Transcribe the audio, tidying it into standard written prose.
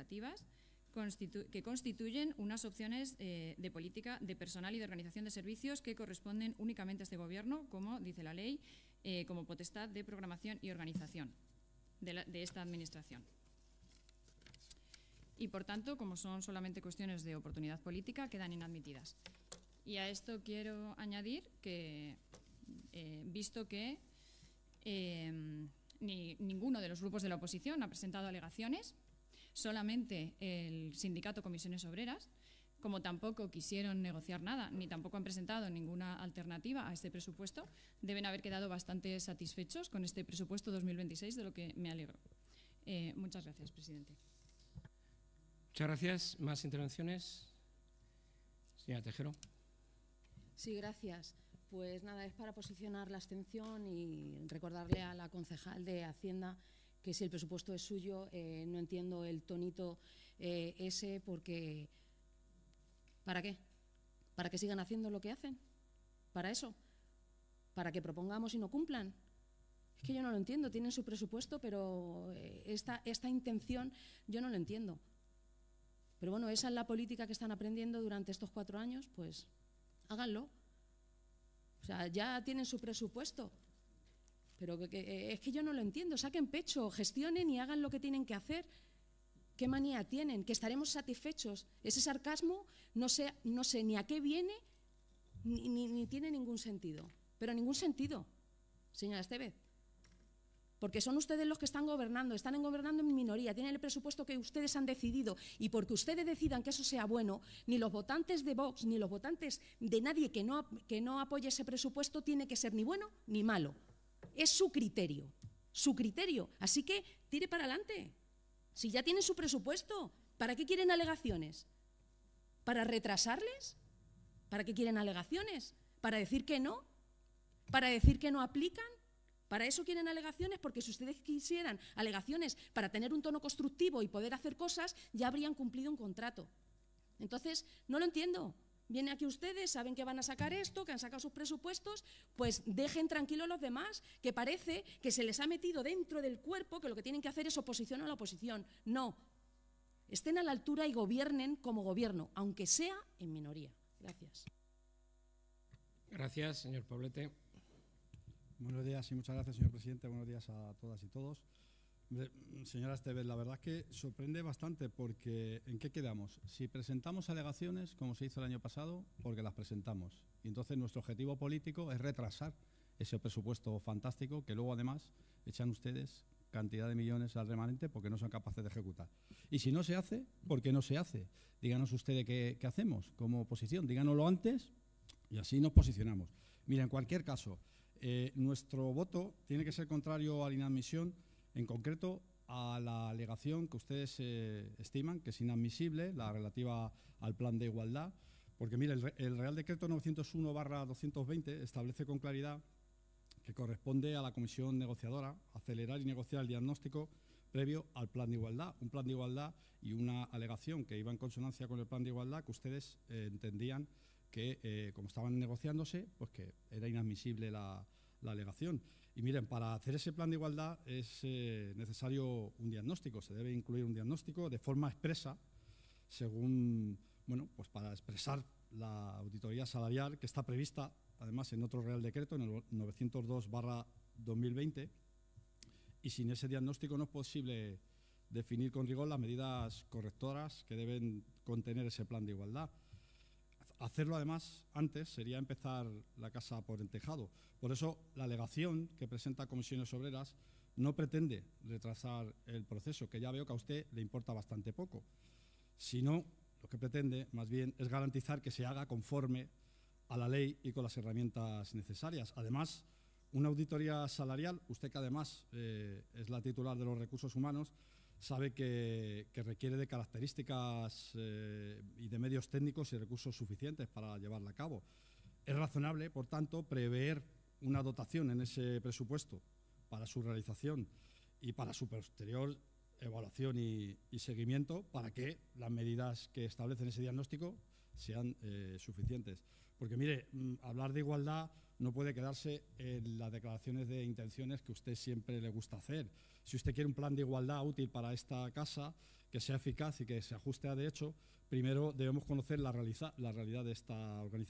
administrativas que constituyen unas opciones de política de personal y de organización de servicios que corresponden únicamente a este Gobierno, como dice la ley, como potestad de programación y organización de esta Administración. Y, por tanto, como son solamente cuestiones de oportunidad política, quedan inadmitidas. Y a esto quiero añadir que, visto que ninguno de los grupos de la oposición ha presentado alegaciones, solamente el sindicato Comisiones Obreras, como tampoco quisieron negociar nada, ni tampoco han presentado ninguna alternativa a este presupuesto, deben haber quedado bastante satisfechos con este presupuesto 2026, de lo que me alegro. Muchas gracias, presidente. Muchas gracias. ¿Más intervenciones? Señora Tejero. Sí, gracias. Pues nada, es para posicionar la abstención y recordarle a la concejal de Hacienda que si el presupuesto es suyo, no entiendo el tonito ese, porque ¿para qué? ¿Para que sigan haciendo lo que hacen? ¿Para eso? ¿Para que propongamos y no cumplan? Es que yo no lo entiendo. Tienen su presupuesto, pero esta intención yo no lo entiendo. Pero bueno, esa es la política que están aprendiendo durante estos 4 años, pues háganlo. O sea, ya tienen su presupuesto. Pero es que yo no lo entiendo. Saquen pecho, gestionen y hagan lo que tienen que hacer. ¿Qué manía tienen? ¿Que estaremos satisfechos? Ese sarcasmo no sé ni a qué viene ni tiene ningún sentido. Pero ningún sentido, señora Estevez. Porque son ustedes los que están gobernando en minoría, tienen el presupuesto que ustedes han decidido, y porque ustedes decidan que eso sea bueno, ni los votantes de Vox, ni los votantes de nadie que no apoye ese presupuesto tiene que ser ni bueno ni malo. Es su criterio, así que tire para adelante. Si ya tienen su presupuesto, ¿para qué quieren alegaciones? ¿Para retrasarles? ¿Para qué quieren alegaciones? ¿Para decir que no? ¿Para decir que no aplican? ¿Para eso quieren alegaciones? Porque si ustedes quisieran alegaciones para tener un tono constructivo y poder hacer cosas, ya habrían cumplido un contrato. Entonces, no lo entiendo. Vienen aquí ustedes, saben que van a sacar esto, que han sacado sus presupuestos, pues dejen tranquilos a los demás, que parece que se les ha metido dentro del cuerpo que lo que tienen que hacer es oposición a la oposición. No. Estén a la altura y gobiernen como gobierno, aunque sea en minoría. Gracias. Gracias, señor Poblete. Buenos días y muchas gracias, señor presidente. Buenos días a todas y todos. Señora Estevez, la verdad es que sorprende bastante porque ¿en qué quedamos? Si presentamos alegaciones, como se hizo el año pasado, porque las presentamos. Y entonces nuestro objetivo político es retrasar ese presupuesto fantástico que luego además echan ustedes cantidad de millones al remanente porque no son capaces de ejecutar. Y si no se hace, ¿por qué no se hace? Díganos ustedes qué hacemos como oposición, díganoslo antes y así nos posicionamos. Mira, en cualquier caso, nuestro voto tiene que ser contrario a la inadmisión, en concreto a la alegación que ustedes estiman que es inadmisible, la relativa al plan de igualdad, porque mire, el Real Decreto 901/220 establece con claridad que corresponde a la comisión negociadora acelerar y negociar el diagnóstico previo al plan de igualdad, un plan de igualdad y una alegación que iba en consonancia con el plan de igualdad que ustedes entendían que, como estaban negociándose, pues que era inadmisible la alegación. Y miren, para hacer ese plan de igualdad es necesario un diagnóstico, se debe incluir un diagnóstico de forma expresa, según, bueno, pues para expresar la auditoría salarial que está prevista, además, en otro Real Decreto, en el 902/2020, y sin ese diagnóstico no es posible definir con rigor las medidas correctoras que deben contener ese plan de igualdad. Hacerlo, además, antes sería empezar la casa por el tejado. Por eso, la alegación que presenta Comisiones Obreras no pretende retrasar el proceso, que ya veo que a usted le importa bastante poco, sino lo que pretende, más bien, es garantizar que se haga conforme a la ley y con las herramientas necesarias. Además, una auditoría salarial, usted que además es la titular de los recursos humanos, sabe que requiere de características y de medios técnicos y recursos suficientes para llevarla a cabo. Es razonable, por tanto, prever una dotación en ese presupuesto para su realización y para su posterior evaluación y seguimiento para que las medidas que establecen ese diagnóstico sean suficientes. Porque, mire, hablar de igualdad no puede quedarse en las declaraciones de intenciones que usted siempre le gusta hacer. Si usted quiere un plan de igualdad útil para esta casa, que sea eficaz y que se ajuste a derecho, primero debemos conocer la realidad de esta organización.